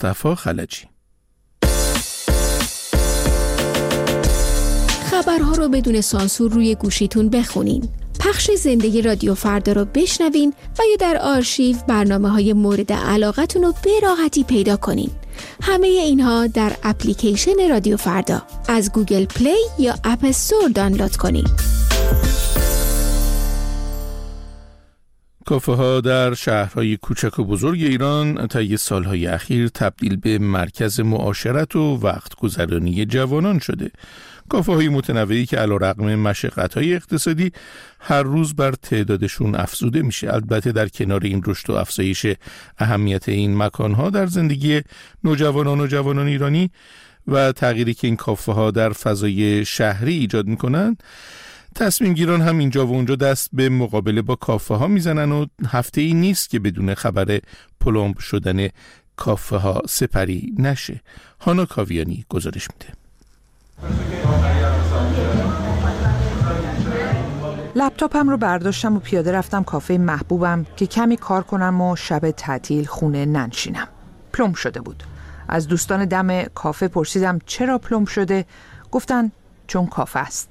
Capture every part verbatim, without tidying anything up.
مصطفی خلجی. خبرها رو بدون سانسور روی گوشیتون بخونین. پخش زنده رادیو فردا رو بشنوین و یا در آرشیو برنامه‌های مورد علاقتون رو به راحتی پیدا کنین. همه اینها در اپلیکیشن رادیو فردا از گوگل پلی یا اپ استور دانلود کنین. کافه ها در شهرهای کوچک و بزرگ ایران طی سالهای اخیر تبدیل به مرکز معاشرت و وقت گذرانی جوانان شده. کافه های متنوعی که علیرغم مشقت‌های اقتصادی هر روز بر تعدادشون افزوده میشه. البته در کنار این رشد و افزایش اهمیت این مکانها در زندگی نوجوانان و جوانان ایرانی و تغییری که این کافه ها در فضای شهری ایجاد میکنن، تصمیم گیران هم اینجا و اونجا دست به مقابله با کافه ها میزنن و هفته ای نیست که بدون خبر پلمب شدن کافه ها سپری نشه. هانا کاویانی گزارش میده. لپتاپم رو برداشتم و پیاده رفتم کافه محبوبم که کمی کار کنم و شب تعطیل خونه ننشینم. پلمب شده بود. از دوستان دم کافه پرسیدم چرا پلمب شده؟ گفتن چون کافه است.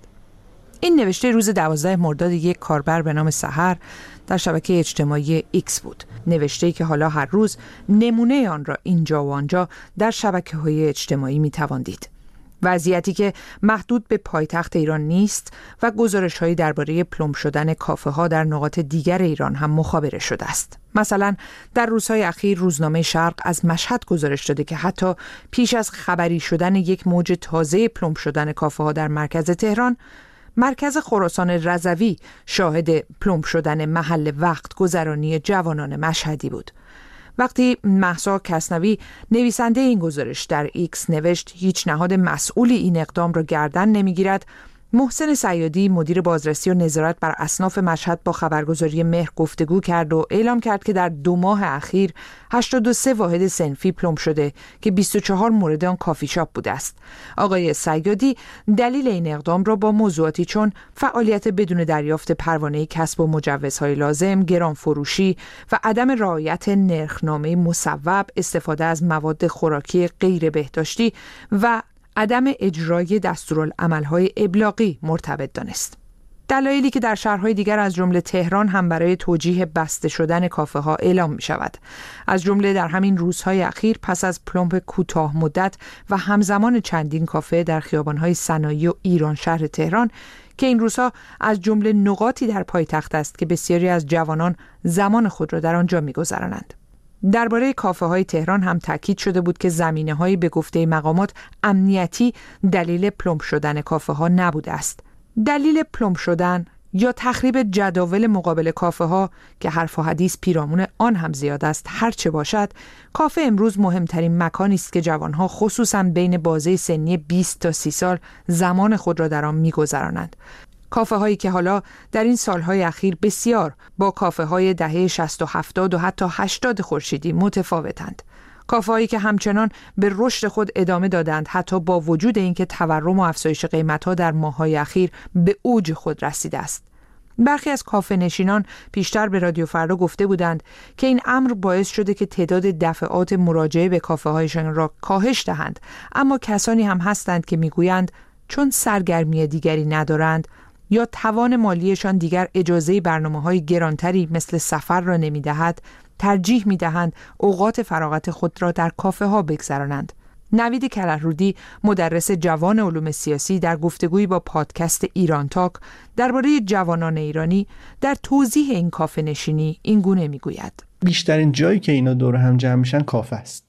این نوشته روز دوازده مرداد یک کاربر به نام سحر در شبکه اجتماعی ایکس بود. نوشته‌ای که حالا هر روز نمونه آن را اینجا و آنجا در شبکه‌های اجتماعی می‌توان دید. وضعیتی که محدود به پایتخت ایران نیست و گزارش‌هایی درباره پلمب شدن کافه‌ها در نقاط دیگر ایران هم مخابره شده است. مثلا در روزهای اخیر روزنامه شرق از مشهد گزارش داده که حتی پیش از خبری شدن یک موج تازه پلمب شدن کافه‌ها در مرکز تهران، مرکز خراسان رضوی شاهد پلمب شدن محل وقت گذرانی جوانان مشهدی بود. وقتی مهسا کسنوی نویسنده این گزارش در ایکس نوشت هیچ نهاد مسئولی این اقدام را گردن نمیگیرد، محسن صیادی مدیر بازرسی و نظارت بر اصناف مشهد با خبرگزاری مهر گفتگو کرد و اعلام کرد که در دو ماه اخیر هشتاد و سه واحد صنفی پلمب شده که بیست و چهار مورد آن کافی شاپ بوده است. آقای صیادی دلیل این اقدام را با موضوعاتی چون فعالیت بدون دریافت پروانه کسب و مجوزهای لازم، گران فروشی و عدم رعایت نرخنامه مصوب، استفاده از مواد خوراکی غیر بهداشتی و عدم اجرای دستورالعمل‌های ابلاغی مرتبط دانست. دلایلی که در شهرهای دیگر از جمله تهران هم برای توجیه بسته شدن کافه‌ها اعلام می‌شود. از جمله در همین روزهای اخیر پس از پلمب کوتاه مدت و همزمان چندین کافه در خیابان‌های صنایع و ایران شهر تهران که این روزها از جمله نقاطی در پایتخت است که بسیاری از جوانان زمان خود را در آنجا می‌گذرانند. درباره کافه های تهران هم تاکید شده بود که زمینه هایی به گفته مقامات امنیتی دلیل پلمب شدن کافه ها نبوده است. دلیل پلمب شدن یا تخریب جداول مقابل کافه ها که حرف و حدیث پیرامون آن هم زیاد است، هر چه باشد کافه امروز مهمترین مکانی است که جوانها خصوصا بین بازه سنی بیست تا سی سال زمان خود را در آن می‌گذرانند. کافه هایی که حالا در این سالهای اخیر بسیار با کافه های دهه شصت و هفتاد و حتی هشتاد خورشیدی متفاوتند. کافه هایی که همچنان به رشد خود ادامه دادند حتی با وجود اینکه تورم و افزایش قیمت ها در ماه‌های اخیر به اوج خود رسیده است. برخی از کافه نشینان پیشتر به رادیو فردا گفته بودند که این امر باعث شده که تعداد دفعات مراجعه به کافه هایشان را کاهش دهند، اما کسانی هم هستند که میگویند چون سرگرمی دیگری ندارند یا توان مالیشان دیگر اجازه برنامه‌های گرانتری مثل سفر را نمی‌دهد، ترجیح می‌دهند اوقات فراغت خود را در کافه ها بگذرانند. نوید کلهرودی مدرس جوان علوم سیاسی در گفتگویی با پادکست ایران تاک درباره جوانان ایرانی در توضیح این کافه نشینی این گونه می‌گوید: بیشترین جایی که اینا دور هم جمع میشن کافه است.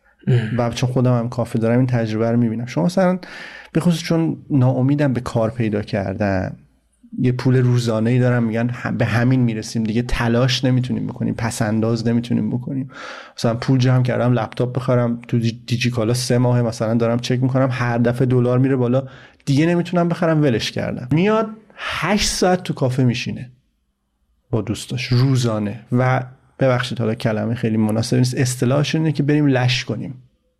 و چون خودم هم کافه دارم این تجربه رو می‌بینم. شما مثلا به خصوص چون ناامیدم به کار پیدا کردن، یه پول روزانه‌ای دارم، میگن به همین میرسیم دیگه، تلاش نمیتونیم بکنیم، پس انداز نمیتونیم بکنیم. مثلا پول جمع کردم لپتاپ بخرم، تو دیجی کالا سه ماه مثلا دارم چک میکنم، هر دفعه دلار میره بالا، دیگه نمیتونم بخرم، ولش کردم. میاد هشت ساعت تو کافه میشینه با دوستاش روزانه و ببخشید حالا کلمه خیلی مناسب نیست، اصطلاحش اینه که بریم لش کنیم.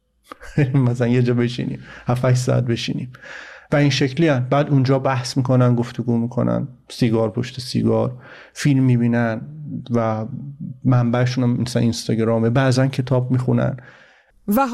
مثلا یه جا بشینیم هفت هشت ساعت بشینیم و این شکلی هن. بعد اونجا بحث میکنن، گفتگو میکنن، سیگار پشت سیگار، فیلم میبینن و منبعشون هم مثلا اینستاگرامه، بعضن کتاب میخونن و